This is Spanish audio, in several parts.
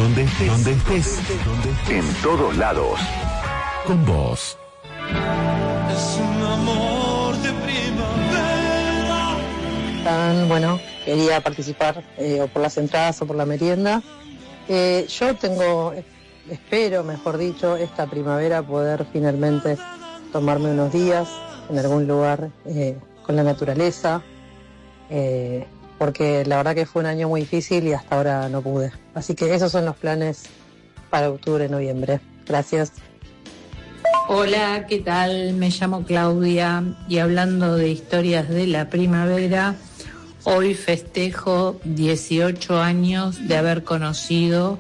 Donde estés. En todos lados. Con vos. Es un amor de primavera. Bueno, quería participar o por las entradas o por la merienda. Yo espero, mejor dicho, esta primavera poder finalmente tomarme unos días en algún lugar con la naturaleza, porque la verdad que fue un año muy difícil y hasta ahora no pude. Así que esos son los planes para octubre, noviembre. Gracias. Hola, ¿qué tal? Me llamo Claudia y hablando de historias de la primavera, hoy festejo 18 años de haber conocido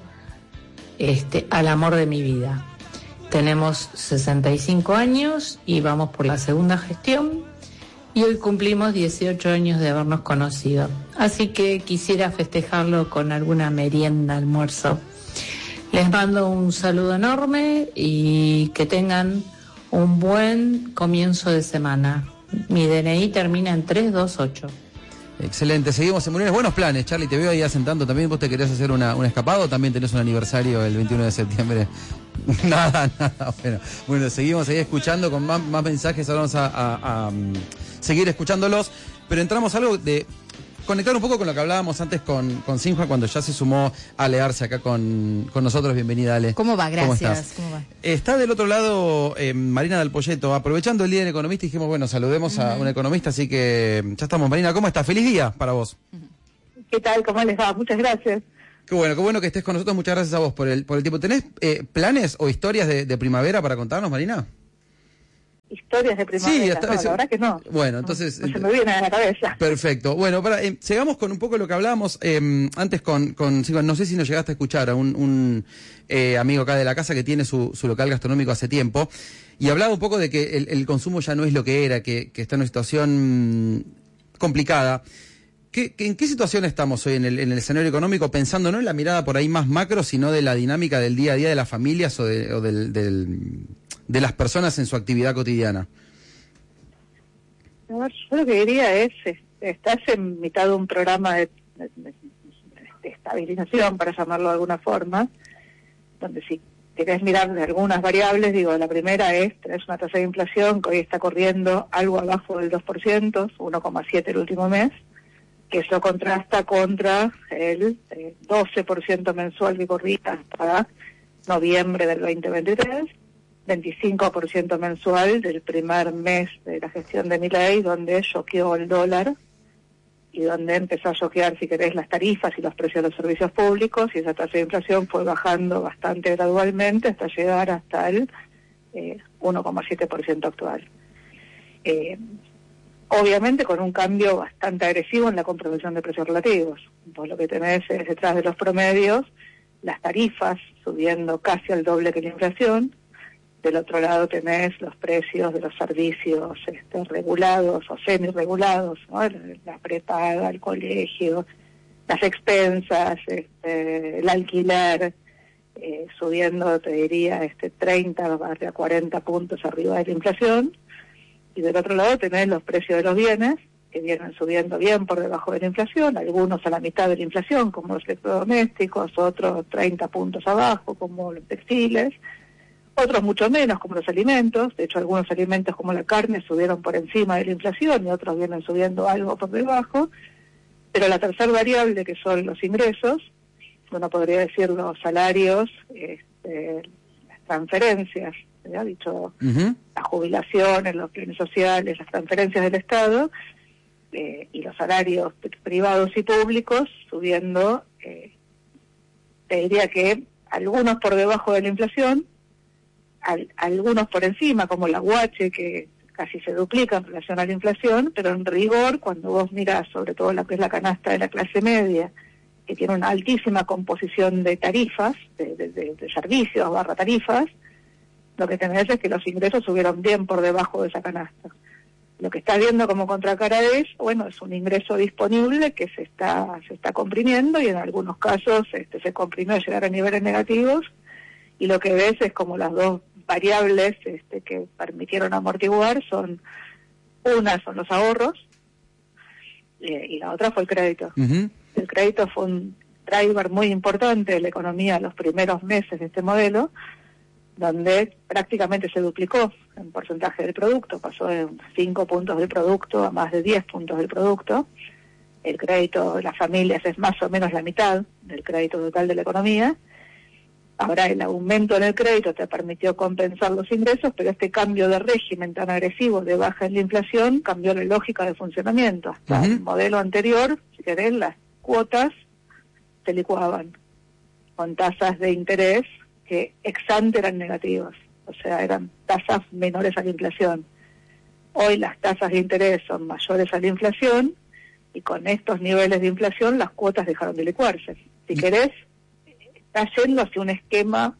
al amor de mi vida. Tenemos 65 años y vamos por la segunda gestión y hoy cumplimos 18 años de habernos conocido. Así que quisiera festejarlo con alguna merienda, almuerzo. Les mando un saludo enorme y que tengan un buen comienzo de semana. Mi DNI termina en 328. Excelente, seguimos en Murieles. Buenos planes, Charlie, te veo ahí asentando también. ¿Vos te querés hacer un escapado? También tenés un aniversario el 21 de septiembre. Nada. Bueno, seguimos ahí escuchando con más mensajes. Ahora vamos a seguir escuchándolos. Pero entramos a algo de conectar un poco con lo que hablábamos antes con Sinja, cuando ya se sumó a alearse acá con nosotros. Bienvenida, Ale. ¿Cómo va? Gracias. ¿Cómo estás? ¿Cómo va? Está del otro lado Marina Del Poyeto. Aprovechando el Día del Economista, dijimos, bueno, saludemos a una economista, así que ya estamos. Marina, ¿cómo estás? Feliz día para vos. ¿Qué tal? ¿Cómo les va? Muchas gracias. Qué bueno que estés con nosotros. Muchas gracias a vos por el tiempo. ¿Tenés planes o historias de primavera para contarnos, Marina? Historias de primavera. Sí, no, la verdad que no. Bueno, entonces No se me viene a la cabeza. Perfecto. Bueno, sigamos con un poco lo que hablábamos antes con no sé si nos llegaste a escuchar a un amigo acá de la casa que tiene su local gastronómico hace tiempo y hablaba un poco de que el consumo ya no es lo que era, que está en una situación complicada. ¿En qué situación estamos hoy en el escenario económico, pensando no en la mirada por ahí más macro, sino de la dinámica del día a día de las familias o de las personas en su actividad cotidiana? A ver, yo lo que diría es, estás en mitad de un programa de estabilización, para llamarlo de alguna forma, donde si querés mirar de algunas variables, digo, la primera es, tenés una tasa de inflación que hoy está corriendo algo abajo del 2%, 1,7 el último mes, que eso contrasta contra el 12% mensual que corría hasta noviembre del 2023, 25% mensual del primer mes de la gestión de Milei, donde choqueó el dólar y donde empezó a choquear, si querés, las tarifas y los precios de los servicios públicos, y esa tasa de inflación fue bajando bastante gradualmente hasta llegar hasta el 1,7% actual. Obviamente con un cambio bastante agresivo en la compromisación de precios relativos. Vos lo que tenés es, detrás de los promedios, las tarifas subiendo casi al doble que la inflación. Del otro lado tenés los precios de los servicios regulados o semi-regulados, ¿no? La prepaga, el colegio, las expensas, el alquiler, subiendo, te diría, 30 a 40 puntos arriba de la inflación. Y del otro lado tenés los precios de los bienes, que vienen subiendo bien por debajo de la inflación, algunos a la mitad de la inflación, como los electrodomésticos, otros 30 puntos abajo, como los textiles, otros mucho menos, como los alimentos. De hecho, algunos alimentos como la carne subieron por encima de la inflación y otros vienen subiendo algo por debajo. Pero la tercera variable, que son los ingresos, uno podría decir los salarios, las transferencias, ¿ya? Dicho, las jubilaciones, los planes sociales, las transferencias del Estado, y los salarios privados y públicos subiendo, te diría que algunos por debajo de la inflación, algunos por encima, como la UH, que casi se duplica en relación a la inflación, pero en rigor, cuando vos mirás sobre todo lo que es la canasta de la clase media, que tiene una altísima composición de tarifas, de servicios / tarifas, lo que tenés es que los ingresos subieron bien por debajo de esa canasta. Lo que está viendo como contracara es un ingreso disponible que se está comprimiendo, y en algunos casos se comprimió a llegar a niveles negativos, y lo que ves es como las dos variables que permitieron amortiguar son son los ahorros, y la otra fue el crédito. El crédito fue driver muy importante de la economía los primeros meses de este modelo, donde prácticamente se duplicó en porcentaje del producto, pasó de 5 puntos del producto a más de 10 puntos del producto. El crédito de las familias es más o menos la mitad del crédito total de la economía. Ahora el aumento en el crédito te permitió compensar los ingresos, pero este cambio de régimen tan agresivo de baja en la inflación cambió la lógica de funcionamiento. Hasta el modelo anterior, si querés, las cuotas se licuaban con tasas de interés que ex ante eran negativas, o sea, eran tasas menores a la inflación. Hoy las tasas de interés son mayores a la inflación y con estos niveles de inflación las cuotas dejaron de licuarse. Si querés, está yendo hacia un esquema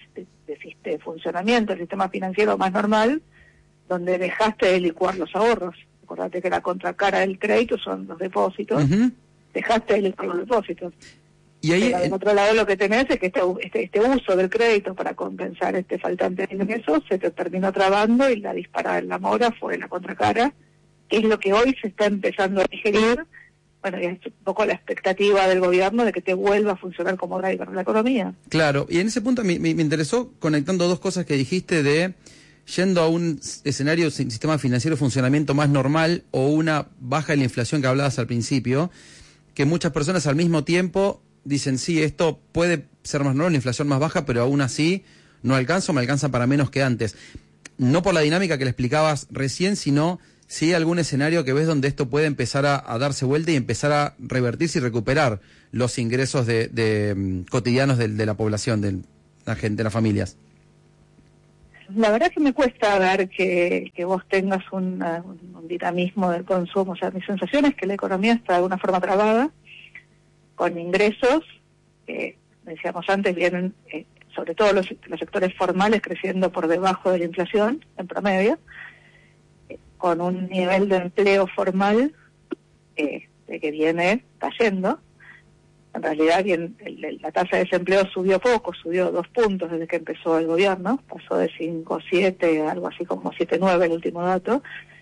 de funcionamiento del sistema financiero más normal, donde dejaste de licuar los ahorros. Acordate que la contracara del crédito son los depósitos, dejaste de licuar los depósitos. Y ahí, del otro lado lo que tenés es que este uso del crédito para compensar este faltante de ingresos se te terminó trabando y la disparada en la mora fue la contracara, que es lo que hoy se está empezando a digerir. Bueno, y es un poco la expectativa del gobierno de que te vuelva a funcionar como driver de la economía. Claro, y en ese punto me interesó conectando dos cosas que dijiste de yendo a un escenario sin sistema financiero de funcionamiento más normal o una baja en la inflación que hablabas al principio, que muchas personas al mismo tiempo dicen, sí, esto puede ser más normal, una inflación más baja, pero aún así no alcanza o me alcanza para menos que antes. No por la dinámica que le explicabas recién, sino sí algún escenario que ves donde esto puede empezar a darse vuelta y empezar a revertirse y recuperar los ingresos cotidianos de la población, de la gente, de las familias. La verdad que me cuesta ver que vos tengas un dinamismo del consumo. O sea, mi sensación es que la economía está de alguna forma trabada, con ingresos, decíamos antes, vienen sobre todo los sectores formales creciendo por debajo de la inflación en promedio, con un nivel de empleo formal que viene cayendo. En realidad la tasa de desempleo subió poco, subió 2 puntos desde que empezó el gobierno, pasó de 5,7 a algo así como 7,9 el último dato,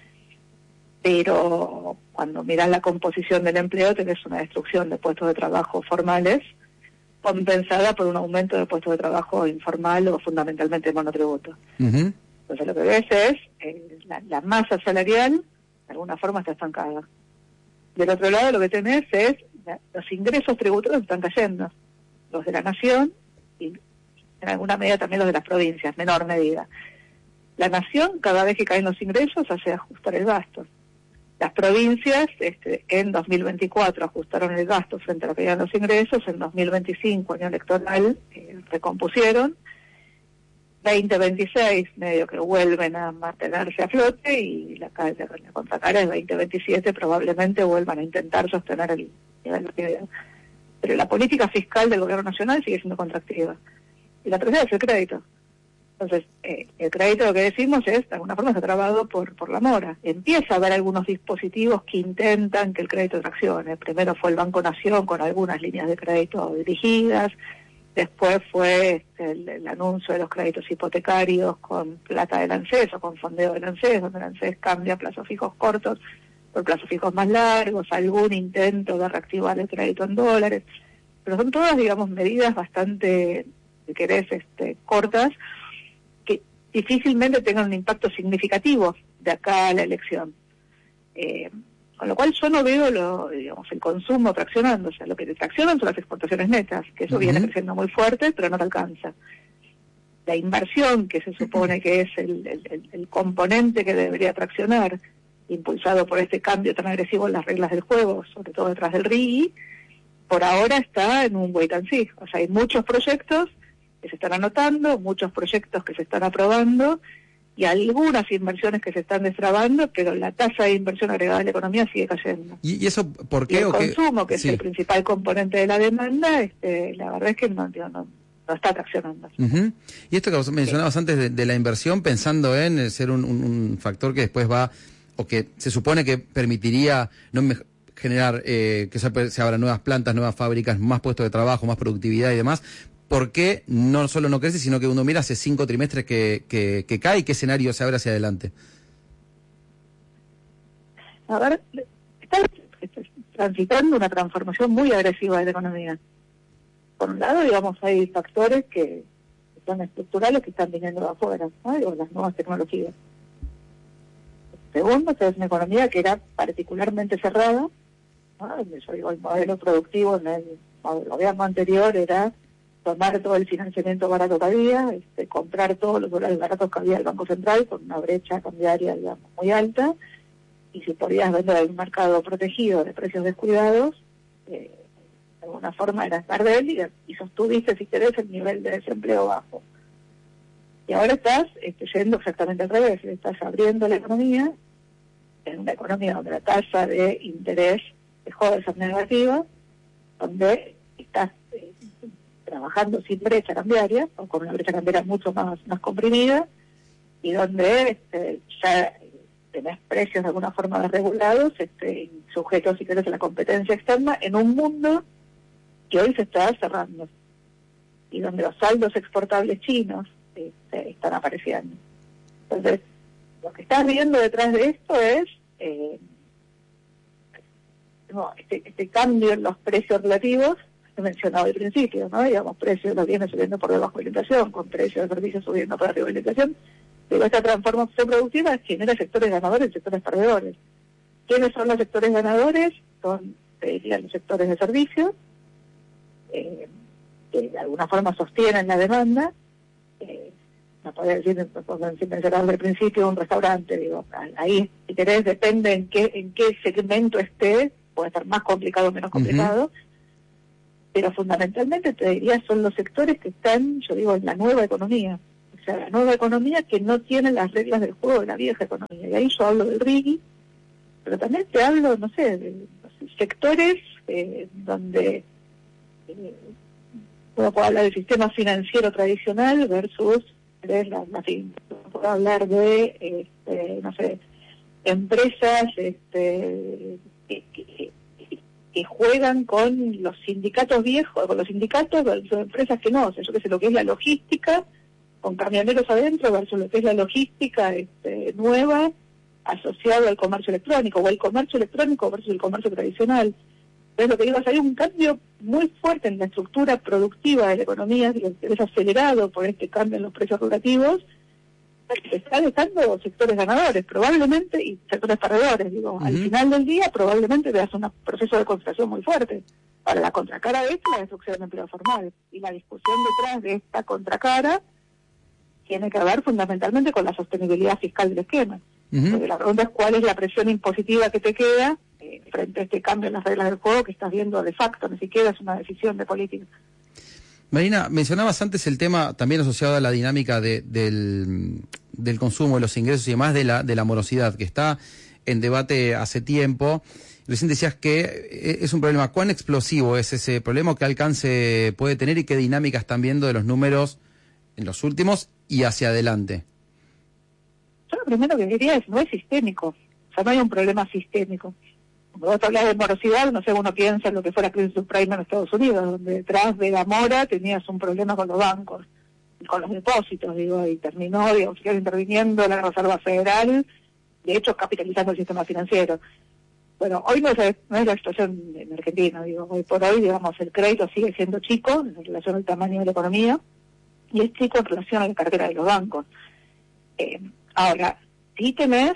pero cuando mirás la composición del empleo tenés una destrucción de puestos de trabajo formales compensada por un aumento de puestos de trabajo informal o fundamentalmente monotributo. Entonces lo que ves es la masa salarial de alguna forma está estancada. Del otro lado lo que tenés es los ingresos tributorios están cayendo, los de la nación y en alguna medida también los de las provincias, menor medida. La nación, cada vez que caen los ingresos, hace ajustar el gasto. Las provincias en 2024 ajustaron el gasto frente a lo que eran los ingresos, en 2025, año electoral, recompusieron. 2026 medio que vuelven a mantenerse a flote y la contracara es 2027 probablemente vuelvan a intentar sostener el nivel de actividad. Pero la política fiscal del gobierno nacional sigue siendo contractiva. Y la tercera es el crédito. Entonces, el crédito, lo que decimos es, de alguna forma, está trabado por la mora. Empieza a haber algunos dispositivos que intentan que el crédito traccione. Primero fue el Banco Nación con algunas líneas de crédito dirigidas, después fue el anuncio de los créditos hipotecarios con plata del ANSES o con fondeo del ANSES, donde el ANSES cambia plazos fijos cortos por plazos fijos más largos, algún intento de reactivar el crédito en dólares. Pero son todas, digamos, medidas bastante, si querés, cortas, que difícilmente tengan un impacto significativo de acá a la elección. Con lo cual yo no veo el consumo traccionando. O sea, lo que te traccionan son las exportaciones netas, que eso viene creciendo muy fuerte, pero no te alcanza. La inversión, que se supone que es el componente que debería traccionar, impulsado por este cambio tan agresivo en las reglas del juego, sobre todo detrás del RIGI, por ahora está en un wait and see. O sea, hay muchos proyectos que se están anotando, muchos proyectos que se están aprobando, y algunas inversiones que se están destrabando, pero la tasa de inversión agregada de la economía sigue cayendo. ¿Y eso por qué? Y el consumo, que es el principal componente de la demanda, la verdad es que no está traccionando. Y esto que vos mencionabas antes de la inversión, pensando en ser un factor que después va, o que se supone que permitiría generar que se abran nuevas plantas, nuevas fábricas, más puestos de trabajo, más productividad y demás. ¿Por qué no solo no crece, sino que uno mira hace 5 trimestres que cae? ¿Qué escenario se abre hacia adelante? A ver, está transitando una transformación muy agresiva de la economía. por un lado, digamos, hay factores que son estructurales que están viniendo de afuera, ¿no? Digo, las nuevas tecnologías. Segundo, es una economía que era particularmente cerrada, ¿no? Yo digo, el modelo productivo en el gobierno anterior era tomar todo el financiamiento barato que había, comprar todos los dólares baratos que había del Banco Central con una brecha cambiaria, digamos, muy alta, y si podías vender en un mercado protegido de precios descuidados, de alguna forma eras perder y sostuviste, si querés, el nivel de desempleo bajo. Y ahora estás yendo exactamente al revés, estás abriendo la economía, en una economía donde la tasa de interés dejó de ser negativa, donde estás trabajando sin brecha cambiaria, o con una brecha cambiaria mucho más comprimida, y donde ya tenés precios de alguna forma desregulados, sujetos, si querés, a la competencia externa, en un mundo que hoy se está cerrando, y donde los saldos exportables chinos están apareciendo. Entonces, lo que estás viendo detrás de esto es este cambio en los precios relativos que he mencionado al principio, ¿no? Digamos, precios de los bienes subiendo por debajo de la inflación, con precios de servicios subiendo por arriba de la inflación. Pero esta transformación productiva genera sectores ganadores y sectores perdedores. ¿Quiénes son los sectores ganadores? Son, te diría, los sectores de servicios, que de alguna forma sostienen la demanda. No podría decir, sin mencionar al principio, un restaurante, digo, ahí, si querés, depende en qué segmento esté, puede estar más complicado o menos complicado, pero fundamentalmente, te diría, son los sectores que están, yo digo, en la nueva economía. O sea, la nueva economía que no tiene las reglas del juego de la vieja economía. Y ahí yo hablo del RIGI, pero también te hablo, no sé, de sectores donde uno puede hablar del sistema financiero tradicional versus puedo hablar de no sé, empresas que juegan con los sindicatos viejos, con los sindicatos versus empresas que no, o sea, yo qué sé, lo que es la logística con camioneros adentro versus lo que es la logística nueva asociada al comercio electrónico, o el comercio electrónico versus el comercio tradicional. Entonces, lo que digo es, hay un cambio muy fuerte en la estructura productiva de la economía, que es acelerado por este cambio en los precios relativos, que está dejando sectores ganadores, probablemente, y sectores perdedores. Digo, al final del día, probablemente veas un proceso de concentración muy fuerte. Para la contracara de esto, la destrucción del empleo formal. Y la discusión detrás de esta contracara tiene que ver fundamentalmente con la sostenibilidad fiscal del esquema. Porque la pregunta es cuál es la presión impositiva que te queda frente a este cambio en las reglas del juego que estás viendo de facto, ni siquiera es una decisión de política. Marina, mencionabas antes el tema también asociado a la dinámica del consumo, de los ingresos y demás, de la morosidad, que está en debate hace tiempo. Recién decías que es un problema. ¿Cuán explosivo es ese problema? ¿Qué alcance puede tener y qué dinámica están viendo de los números en los últimos y hacia adelante? Yo lo primero que diría es, no es sistémico. O sea, no hay un problema sistémico. Cuando vos hablas de morosidad, no sé, uno piensa en lo que fue la crisis subprime en Estados Unidos, donde detrás de la mora tenías un problema con los bancos, con los depósitos, digo, y terminó, digamos, interviniendo la Reserva Federal, de hecho, capitalizando el sistema financiero. Bueno, hoy no es la situación en Argentina, digo, hoy por hoy, digamos, el crédito sigue siendo chico en relación al tamaño de la economía, y es chico en relación a la cartera de los bancos. Ahora, sí tenés,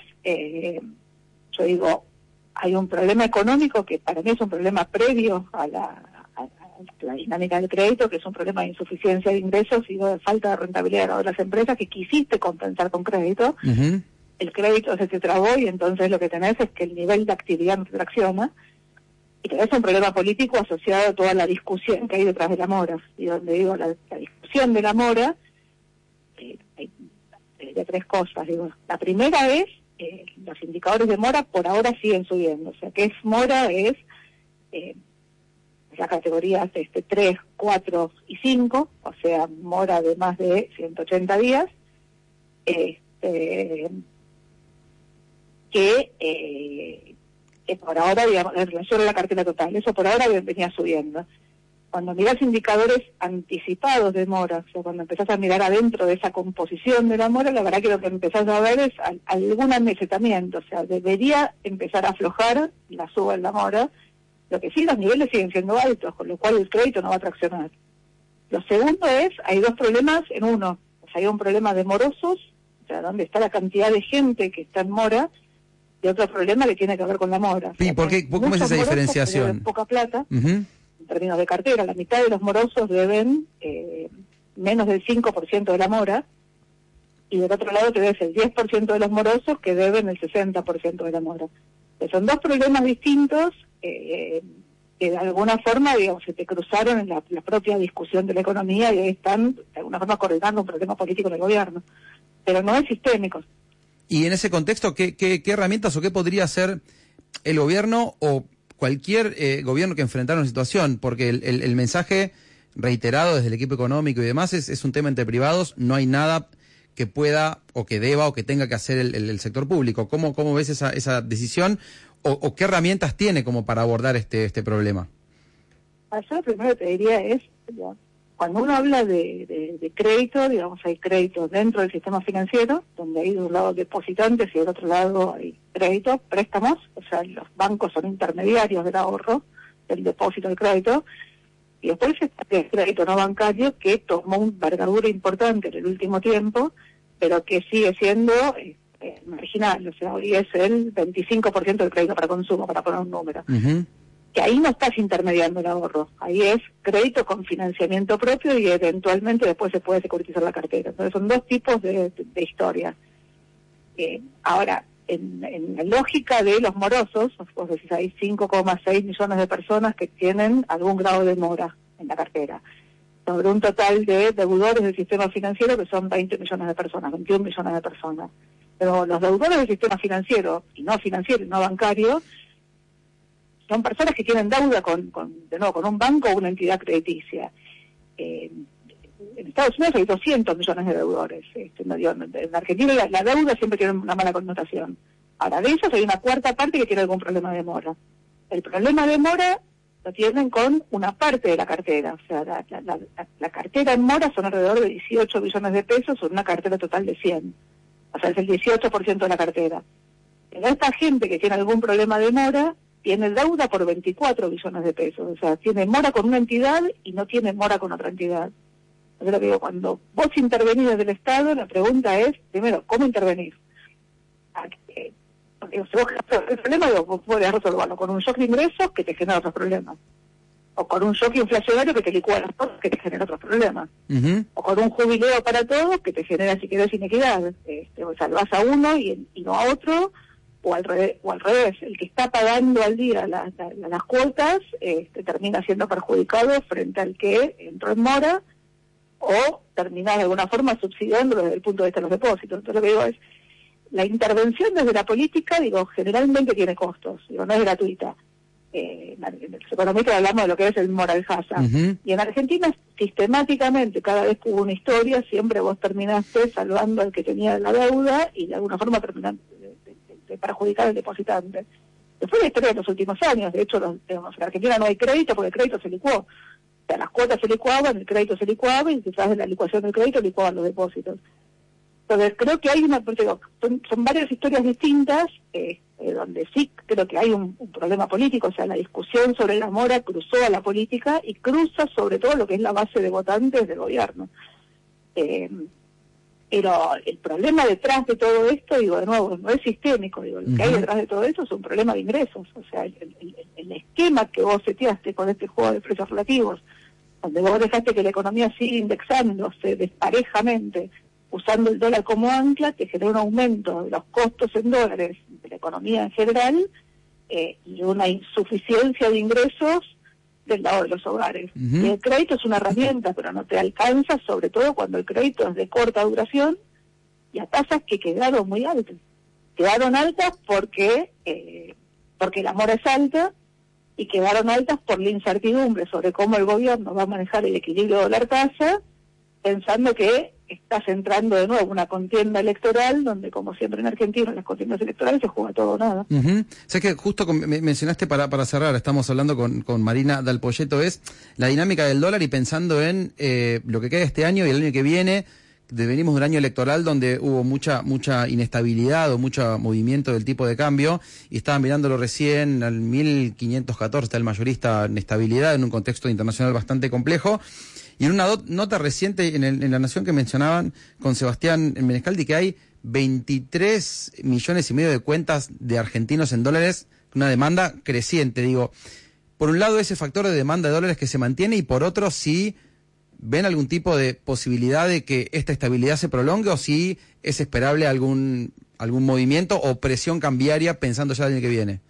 yo digo, hay un problema económico que para mí es un problema previo a la dinámica del crédito, que es un problema de insuficiencia de ingresos y de falta de rentabilidad de las empresas que quisiste compensar con crédito. El crédito se te trabó y entonces lo que tenés es que el nivel de actividad no te tracciona. Y tenés un problema político asociado a toda la discusión que hay detrás de la mora. Y donde digo, la discusión de la mora, hay de tres cosas. Digo, la primera es, los indicadores de mora por ahora siguen subiendo. O sea, ¿qué es mora? Es las categorías 3, 4 y 5, o sea, mora de más de 180 días, que por ahora, digamos, en relación a la cartera total, eso por ahora venía subiendo. Cuando mirás indicadores anticipados de mora, o sea, cuando empezás a mirar adentro de esa composición de la mora, la verdad que lo que empezás a ver es algún amesetamiento, o sea, debería empezar a aflojar la suba en la mora, lo que sí, los niveles siguen siendo altos, con lo cual el crédito no va a traccionar. Lo segundo es, hay dos problemas en uno. O sea, hay un problema de morosos, o sea, donde está la cantidad de gente que está en mora, y otro problema que tiene que ver con la mora. Sí, ¿por qué? ¿Cómo es esa diferenciación? Deben poca plata, Uh-huh. en términos de cartera. La mitad de los morosos deben menos del 5% de la mora, y del otro lado tenés el 10% de los morosos que deben el 60% de la mora. Son dos problemas distintos que de alguna forma, digamos, se te cruzaron en la propia discusión de la economía y ahí están, de alguna forma, coordinando un problema político del gobierno. Pero no es sistémico. Y en ese contexto, ¿qué herramientas o qué podría hacer el gobierno o cualquier gobierno que enfrentara una situación? Porque el mensaje reiterado desde el equipo económico y demás es un tema entre privados, no hay nada que pueda o que deba o que tenga que hacer el sector público. ¿Cómo ves esa decisión o qué herramientas tiene como para abordar este problema? Yo lo primero que te diría es, digamos, cuando uno habla de crédito, digamos, hay créditos dentro del sistema financiero, donde hay de un lado depositantes y del otro lado hay créditos, préstamos, o sea, los bancos son intermediarios del ahorro, del depósito del crédito, y después está el crédito no bancario, que tomó una envergadura importante en el último tiempo, pero que sigue siendo marginal, o sea, hoy es el 25% del crédito para consumo, para poner un número. Uh-huh. Que ahí no estás intermediando el ahorro, ahí es crédito con financiamiento propio y eventualmente después se puede securitizar la cartera. Entonces son dos tipos de historias. Ahora, en la lógica de los morosos, vos decís, hay 5,6 millones de personas que tienen algún grado de mora en la cartera, sobre un total de deudores del sistema financiero que son 20 millones de personas, 21 millones de personas. Pero los deudores del sistema financiero y no bancario, son personas que tienen deuda con un banco o una entidad crediticia. En Estados Unidos hay 200 millones de deudores. En Argentina la deuda siempre tiene una mala connotación. Ahora, de ellos hay una cuarta parte que tiene algún problema de mora. El problema de mora lo tienen con una parte de la cartera. O sea, la cartera en mora son alrededor de 18 billones de pesos en una cartera total de 100. O sea, es el 18% de la cartera. Pero esta gente que tiene algún problema de mora tiene deuda por 24 billones de pesos. O sea, tiene mora con una entidad y no tiene mora con otra entidad. Entonces, lo que digo, cuando vos intervenís desde el Estado, la pregunta es, primero, ¿cómo intervenir? Porque si vos el problema, vos podés resolverlo con un shock de ingresos que te genera otros problemas. O con un shock inflacionario que te licúa las cosas que te genera otros problemas. Uh-huh. O con un jubileo para todos que te genera, si querés, inequidad. O salvás a uno y no a otro, o al revés, el que está pagando al día las cuotas termina siendo perjudicado frente al que entró en mora, o termina de alguna forma subsidiándolo desde el punto de vista de los depósitos. Entonces lo que digo es, la intervención desde la política, generalmente tiene costos, no es gratuita. En los economistas hablamos de lo que es el moral hazard. Uh-huh. Y en Argentina, sistemáticamente, cada vez que hubo una historia, siempre vos terminaste salvando al que tenía la deuda y de alguna forma terminaste de perjudicar al depositante. Después la historia de los últimos años, de hecho, en Argentina no hay crédito porque el crédito se licuó. O sea, las cuotas se licuaban, el crédito se licuaba y detrás de la licuación del crédito licuaban los depósitos. Entonces creo que hay son varias historias distintas, donde sí creo que hay un problema político, o sea, la discusión sobre la mora cruzó a la política y cruza sobre todo lo que es la base de votantes del gobierno. Pero el problema detrás de todo esto, de nuevo, no es sistémico, lo que hay detrás de todo eso es un problema de ingresos, o sea, el esquema que vos seteaste con este juego de precios relativos, donde vos dejaste que la economía siga indexándose desparejamente, usando el dólar como ancla, te genera un aumento de los costos en dólares de la economía en general y una insuficiencia de ingresos del lado de los hogares. Uh-huh. Y el crédito es una herramienta, pero no te alcanza, sobre todo cuando el crédito es de corta duración y a tasas que quedaron muy altas. Quedaron altas porque la mora es alta y quedaron altas por la incertidumbre sobre cómo el gobierno va a manejar el equilibrio dólar-tasa, pensando que estás entrando de nuevo una contienda electoral donde, como siempre en Argentina, en las contiendas electorales se juega todo o nada. Uh-huh. Sé que justo mencionaste para cerrar, estamos hablando con Marina Dal Poyetto, es la dinámica del dólar y pensando en lo que queda este año y el año que viene. Venimos de un año electoral donde hubo mucha inestabilidad o mucho movimiento del tipo de cambio y estaban mirándolo recién al 1514, está el mayorista en estabilidad en un contexto internacional bastante complejo. Y en una nota reciente en La Nación que mencionaban con Sebastián Menescaldi que hay 23,5 millones de cuentas de argentinos en dólares, una demanda creciente. Digo, por un lado ese factor de demanda de dólares que se mantiene y por otro si ven algún tipo de posibilidad de que esta estabilidad se prolongue o si es esperable algún movimiento o presión cambiaria pensando ya el año que viene.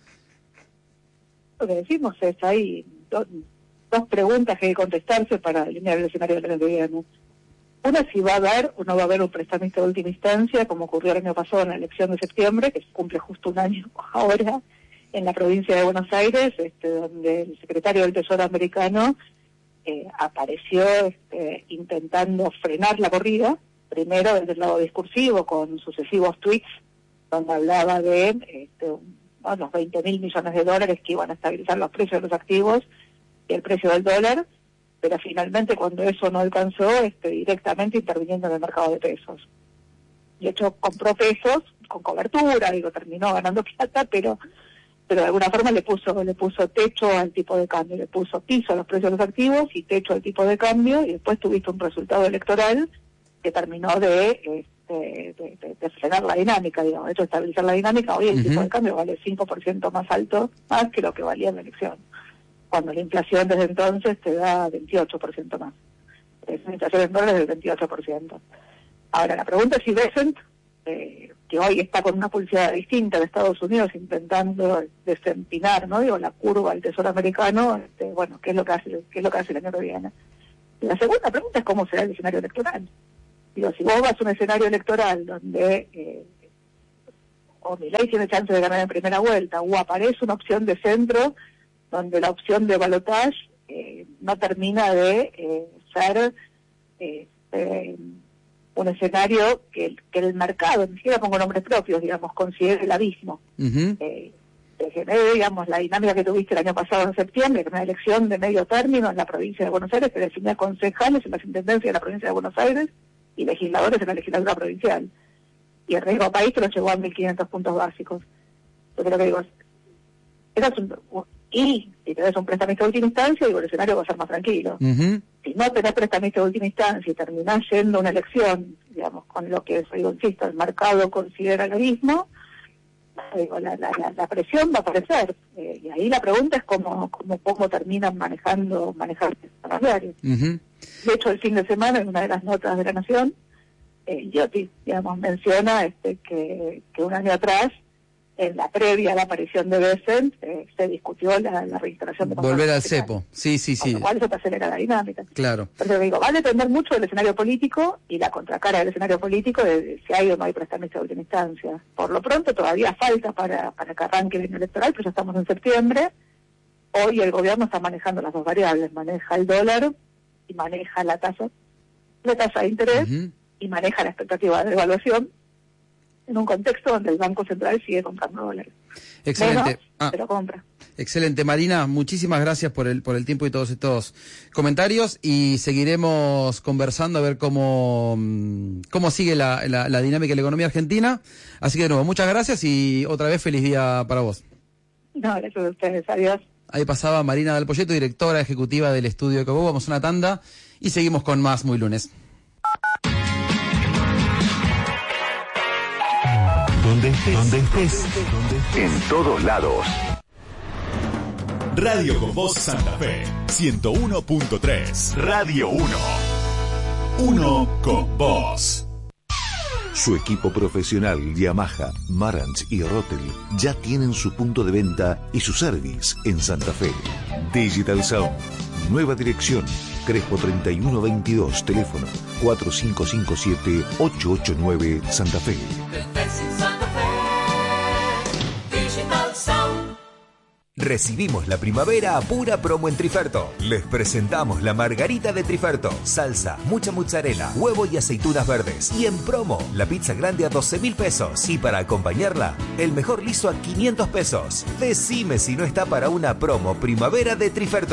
Lo que decimos es, hay dos preguntas que hay que contestarse para alinear el escenario del año que viene. Una, si va a haber o no va a haber un prestamista de última instancia, como ocurrió el año pasado en la elección de septiembre, que se cumple justo un año ahora, en la provincia de Buenos Aires, donde el secretario del Tesoro americano apareció intentando frenar la corrida, primero desde el lado discursivo, con sucesivos tweets, donde hablaba de los 20.000 millones de dólares que iban a estabilizar los precios de los activos y el precio del dólar, pero finalmente cuando eso no alcanzó, directamente interviniendo en el mercado de pesos. De hecho, compró pesos con cobertura, terminó ganando plata, pero de alguna forma le puso techo al tipo de cambio, le puso piso a los precios de los activos y techo al tipo de cambio, y después tuviste un resultado electoral que terminó de frenar la dinámica, de hecho estabilizar la dinámica. Hoy el tipo de cambio vale 5% más alto, más que lo que valía en la elección, cuando la inflación desde entonces te da 28% más. Es una inflación en dólares del 28%. Ahora, la pregunta es si Bessent, que hoy está con una pulsada distinta de Estados Unidos intentando desempinar, la curva al Tesoro americano, ¿qué es lo que hace el año que viene? La segunda pregunta es cómo será el escenario electoral. Si vos vas a un escenario electoral donde o Milei tiene chance de ganar en primera vuelta, o aparece una opción de centro donde la opción de balotage no termina de ser un escenario que el mercado, ni siquiera pongo nombres propios, considere el abismo. Se genere, la dinámica que tuviste el año pasado en septiembre, que una elección de medio término en la provincia de Buenos Aires, que definía concejales en las intendencias de la provincia de Buenos Aires y legisladores en la legislatura provincial. Y el riesgo país te lo llevó a 1.500 puntos básicos. Yo creo que y si tenés un prestamista de última instancia, el escenario va a ser más tranquilo. Si no tenés prestamista de última instancia y terminás yendo a una elección, con lo que, insisto, el mercado considera el abismo, la presión va a aparecer. Y ahí la pregunta es cómo terminan manejando los diarios. De hecho, el fin de semana, en una de las notas de La Nación, Giotti, menciona que un año atrás, en la previa a la aparición de Bessent, se discutió la registración de volver al cepo, sí. Con lo cual eso te acelera la dinámica. Claro. Pero va a depender mucho del escenario político y la contracara del escenario político de si hay o no hay prestamista de última instancia. Por lo pronto todavía falta para que arranque el año electoral, pero ya estamos en septiembre. Hoy el gobierno está manejando las dos variables, maneja el dólar y maneja la tasa de interés y maneja la expectativa de devaluación, en un contexto donde el Banco Central sigue comprando dólares. Excelente. Pero compra. Excelente, Marina. Muchísimas gracias por el tiempo y todos estos comentarios y seguiremos conversando a ver cómo sigue la dinámica de la economía argentina. Así que de nuevo, muchas gracias y otra vez feliz día para vos. No, gracias a ustedes. Adiós. Ahí pasaba Marina Dal Poyeto, directora ejecutiva del estudio Ecobo. Vamos a una tanda y seguimos con más Muy Lunes. Donde estés. En todos lados. Radio con Voz Santa Fe, 101.3. Radio 1. Uno con vos. Su equipo profesional Yamaha, Marantz y Rotel ya tienen su punto de venta y su service en Santa Fe. Digital Sound, nueva dirección, Crespo 3122, teléfono 4557-889 Santa Fe. Recibimos la primavera a pura promo en Triferto. Les presentamos la margarita de Triferto. Salsa, mucha mozzarella, huevo y aceitunas verdes. Y en promo, la pizza grande a 12.000 pesos. Y para acompañarla, el mejor liso a 500 pesos. Decime si no está para una promo primavera de Triferto.